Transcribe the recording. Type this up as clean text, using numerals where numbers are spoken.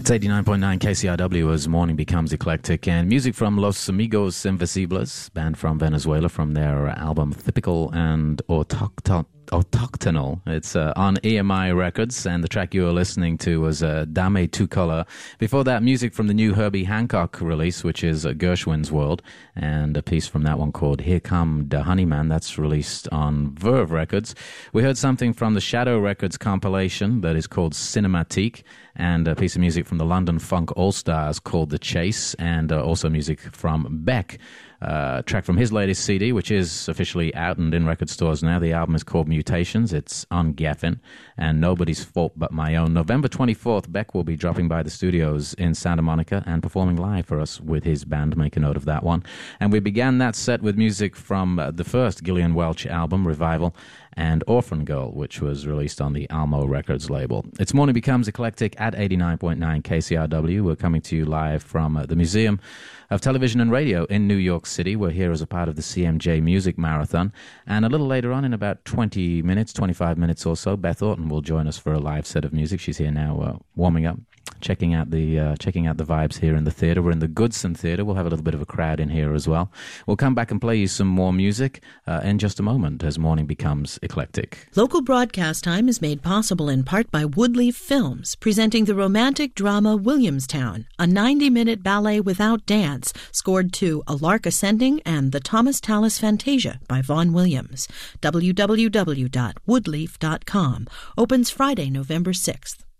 It's 89.9 KCRW as morning becomes eclectic, and music from Los Amigos Invisibles, band from Venezuela, from their album Typical and Autochtonal. It's on EMI Records, and the track you were listening to was Dame Tu Color. Before that, music from the new Herbie Hancock release, which is Gershwin's World, and a piece from that one called Here Come the Honeyman. That's released on Verve Records. We heard something from the Shadow Records compilation that is called Cinematique, and a piece of music from the London Funk All-Stars called The Chase, and also music from Beck. Track from his latest CD, which is officially out and in record stores now. The album is called Mutations. It's on Geffen, and Nobody's Fault But My Own. November 24th, Beck will be dropping by the studios in Santa Monica and performing live for us with his band. Make a note of that one. And we began that set with music from the first Gillian Welch album, Revival, and Orphan Girl, which was released on the Almo Records label. It's Morning Becomes Eclectic at 89.9 KCRW. We're coming to you live from the Museum of Television and Radio in New York City. We're here as a part of the CMJ Music Marathon. And a little later on, in about 20 minutes, 25 minutes or so, Beth Orton will join us for a live set of music. She's here now warming up, checking out the vibes here in the theatre. We're in the Goodson Theatre. We'll have a little bit of a crowd in here as well. We'll come back and play you some more music in just a moment as morning becomes eclectic. Local broadcast time is made possible in part by Woodleaf Films, presenting the romantic drama Williamstown, a 90-minute ballet without dance, scored to A Lark Ascending and the Thomas Tallis Fantasia by Vaughan Williams. www.woodleaf.com. Opens Friday, November 6th.